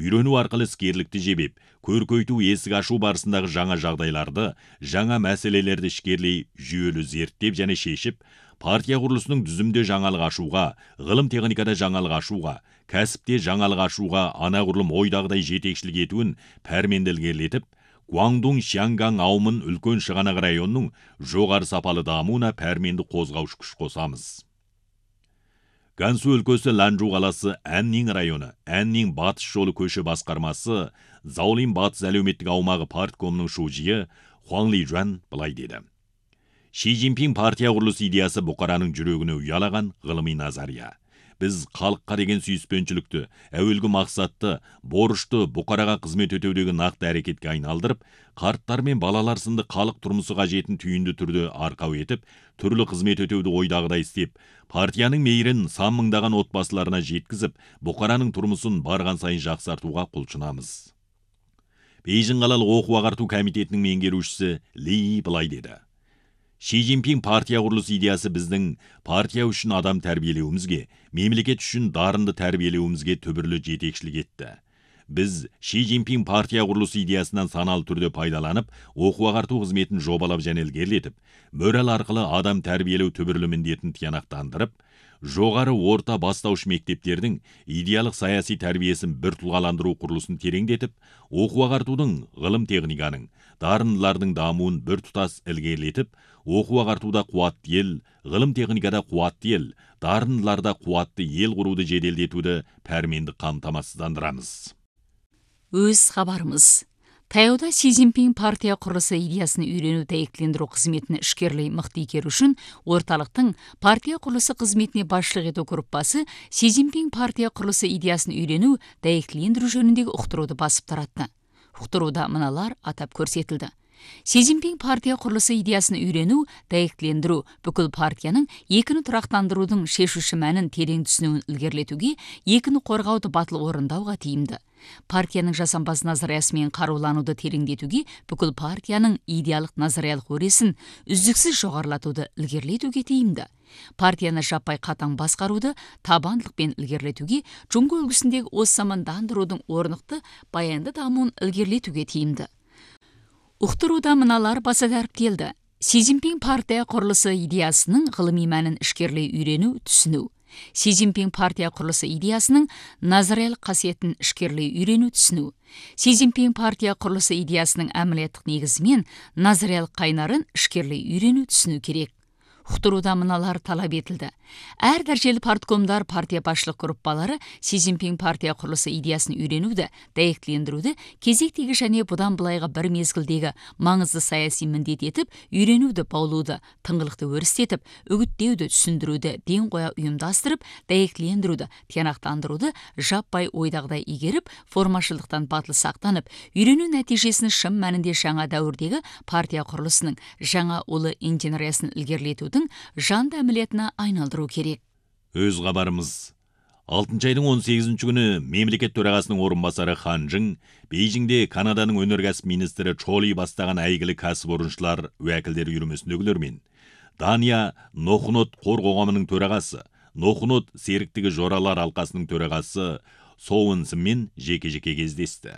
үйрену арқылы іскерлікті жебеп, көркейту есік ашу барысындағы жаңа жағдайларды, жаңа мәселелерді ішкерлей жүйелі зерттеп және шешіп, партия құрылысының дүзімде жаңалық ашуға, ғылым техникада жаңалық ашуға, кәсіпте жаңалық ашуға анағұрлым ойдағыдай жетекшілік етуін пәрменді ілгерілетіп, Гуандун Шянган аумын үлкен шығанақ районының жоғары сапалы дамуына пәрменді қозғаушы күш қосамыз. Гансу өлкөсі Ланжу қаласы Әннин районы, Әннин батыс жолы көші басқармасы, Заулин батыс әлеуметтік аумағы парткомының шужиы Хуан Лижуан былай деді. Ши Цзиньпин партия құрылысы идеясы бұқараның жүрегіне ұялаған ғылыми назария. Біз халыққа деген сүйіспеншілікті, әуелгі мақсатты, борышты бұқараға қызмет өтеудегі нақты әрекетке айналдырып, қарттар мен балалар сынды халық тұрмысы қажетін түйінді түрде арқау етіп, түрлі қызмет өтеуді ойдағыдай істеп, партияның мейірін сан мыңдаған отбасыларына жеткізіп, бұқараның тұрмысын барған сайын жақсартуға құлшынамыз. Бейжің қалалық оқу-ағарту комитетінің меңгерушісі Ли былай деді. Ши Цзиньпин партия құрылысы идеясы біздің партия үшін адам тәрбиелеуімізге, мемлекет үшін дарынды тәрбиелеуімізге түбірлі жетекшілік етті. Біз Ши Цзиньпин партия құрылысы идеясынан саналы түрде пайдаланып, оқу-ағарту қызметін жобалап және ілгерілетіп, мораль арқылы адам тәрбиелеу түбірлі міндетін тиянақтандырып, жоғары орта бастауыш мектептердің идеялық саяси тәрбиесін бір тұлғаландыру құрылысын тереңдетіп, оқу-ағартудың, ғылым техниканың, дарындылардың дамуын бір тұтас ілгерілетіп, оқу-ағартуда қуатты ел, ғылым техникада қуатты ел, дарындыларда қуатты ел құруды жеделдетуді пәрменді қамтамасыздандырамыз. Өз хабарымыз. Таяуда Ши Цзиньпин партия құрылысы идеясын үйрену дәйектілендіру қызметін ішкерлей мықты игеру үшін орталықтың партия құрылысы қызметіне басшылық ету группасы Ши Цзиньпин партия құрылысы идеясын үйрену дәйектілендіру жөніндегі ұқтыруды басып таратты. Ұқтыруда мыналар атап көрсетілді. Ши Цзиньпин партия құрылысы идеясын үйрену, дәйектілендіру бүкіл партияның екіні тұрақтандырудың шешуші мәнін терең түсінуін ілгерілетуге, екіні қорғауды батыл орындауға тиімді. Партияның жасампаз назариясы мен қарулануды тереңдетуге, бүкіл партияның идеялық назариялық өресін үздіксіз жоғарылатуды ілгерілетуге тиімді. Партияны жаппай қатаң басқаруды табандылықпен ілгерілетуге, Жұңго үлгісіндегі осы замандандырудың орнықты баянды дамуын ілгерілетуге тиімді. Ұқтыруда мыналар баса дәріптелді. Ши Цзиньпин партия құрылысы идеясының ғылыми мәнін ішкерлей үйрену, түсіну. Ши Цзиньпин партия құрылысы идеясының назариялық қасиетін ішкерлей үйрену, түсіну. Ши Цзиньпин партия құрылысы идеясының әмілеттік негізі мен назариялық қайнарын ішкерлей үйрену, түсіну керек. Ұқтыруда мыналар талап етілді. Әр дәрежелі парткомдар, партия басшылық группалары Ши Цзиньпин партия құрылысы идеясын үйренуді, дәйектілендіруді, кезектегі және бұдан былайғы бір мезгілдегі маңызды саяси міндет етіп, үйренуді, баулуды, тыңғылықты өрістетіп, үгіттеуді, түсіндіруді, ден қоя ұйымдастырып, дәйектілендіруді, тиянақтандыруды жаппай ойдағыдай игеріп, формашылдықтан батыл сақтанып, үйрену нәтижесін шын мәнінде жаңа дәуірдегі партия құрылысының жаңа ұлы инженериясын ілгерілетуді жанды әмілетіне айналдыру керек. Өз хабарымыз. 6 айдың 18 күні мемлекет төрағасының орынбасары Хан Жың Бейжіңде Канаданың өнеркәсіп министрі Чоли бастаған әйгілі кәсіпорыншылар уәкілдері үйірмесіндегілермен, Дания Нохнот қор қоғамының төрағасы, Нохнот серіктігі жоралар алқасының төрағасы Соуынсымен жеке-жеке кездесті.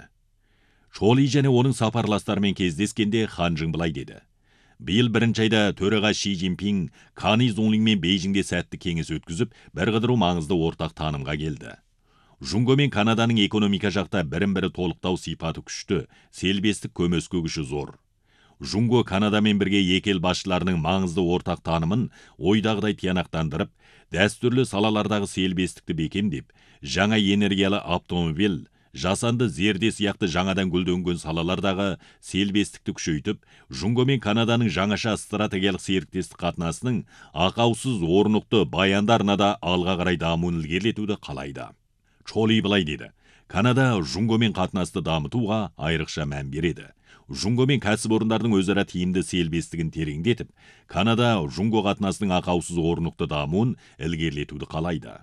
Чоли және оның сапарластарымен кездескенде Хан Жың былай деді. Биыл бірінші айда төраға Ши Цзиньпин Кани Зонлиңмен Бейжіңде сәтті кеңес өткізіп, бір қыдыру маңызды ортақ танымға келді. Жұңго мен Канаданың экономика жақта бірін-бірі толықтау сипаты күшті, селбестік көмескі күші зор. Жұңго Канадамен бірге екі ел басшыларының маңызды ортақ танымын ойдағыдай тиянақтандырып, дәстүрлі салалардағы селбестікті бекемдеп, жаңа энергиялы автомобиль, жасанды зерде сияқты жаңадан гүлденген салалардағы селбестікті күшейтіп, Жұңго мен Канаданың жаңаша стратегиялық серіктестік қатынасының ақаусыз орнықты баяндарына да алға қарай дамуын ілгерілетуді қалайды. Чоли былай деді. Канада Жұңго мен қатынасты дамытуға айрықша мән береді. Жұңго мен кәсіпорындардың өзара тиімді селбестігін тереңдетіп, Канада Жұңго қатынасының ақаусыз орнықты дамуын ілгерілетуді қалайды.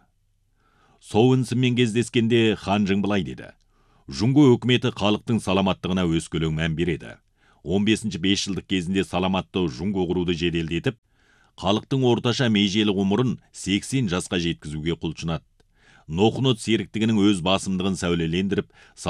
Соуынсымен кездескенде Хан Жың былай деді. Жұңго өкіметі халықтың саламаттығына өскелең мән береді. 15-ші 5 жылдық кезінде саламатты Жұңго құруды жеделдетіп, халықтың орташа межелі ғұмырын 80 жасқа жеткізуге құлшынады. Нохнот серіктігінің өз басымдығын сәулелендіріп,